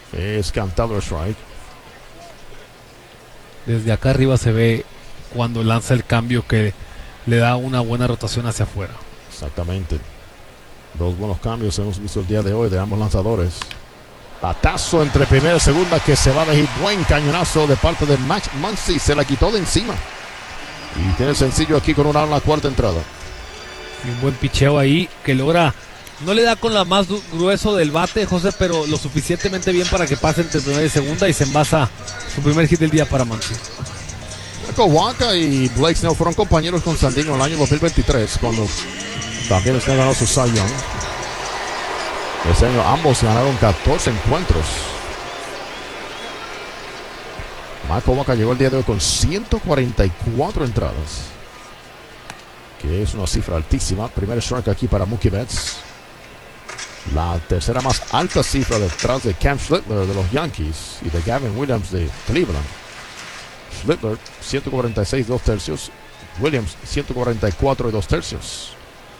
Es cantado el strike. Desde acá arriba se ve cuando lanza el cambio que le da una buena rotación hacia afuera. Exactamente. Dos buenos cambios hemos visto el día de hoy de ambos lanzadores. Batazo entre primera y segunda que se va de hit. Buen cañonazo de parte de Max Muncy. Se la quitó de encima. Y tiene sencillo aquí con una en la cuarta entrada. Y un buen picheo ahí que logra. No le da con la más grueso del bate, José, pero lo suficientemente bien para que pase entre primera y segunda y se envasa su primer hit del día para Muncy. Michael Wacha y Blake Snell fueron compañeros con San Diego en el año 2023 cuando también Snell ganó su Cy Young. Ese año ambos ganaron 14 encuentros. Michael Wacha llegó el día de hoy con 144 entradas, que es una cifra altísima. Primer strike aquí para Mookie Betts. La tercera más alta cifra detrás de Cam Schlittler de los Yankees y de Gavin Williams de Cleveland. Schlittler 146 2/3, Williams 144 2/3.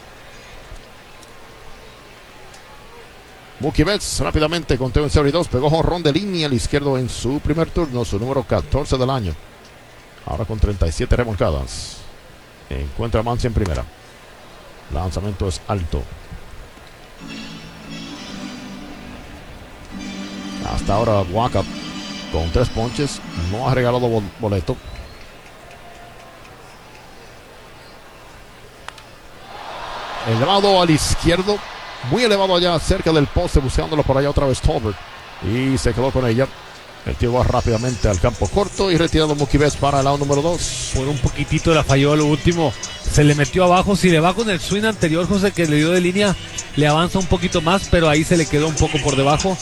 Mookie Betts rápidamente conteo en 0-2, pegó jonrón de línea al izquierdo en su primer turno, su número 14 del año. Ahora con 37 remolcadas. Encuentra a Muncy en primera. Lanzamiento es alto. Hasta ahora Wacha con 3 ponches, no ha regalado boleto. Elevado al izquierdo, muy elevado allá cerca del poste, buscándolo por allá otra vez Tolbert. Y se quedó con ella. El tío va rápidamente al campo corto y retirado Mookie Betts para el out número 2. Por un poquitito la falló a lo último. Se le metió abajo. Si le va con el swing anterior, José, que le dio de línea, le avanza un poquito más, pero ahí se le quedó un poco por debajo.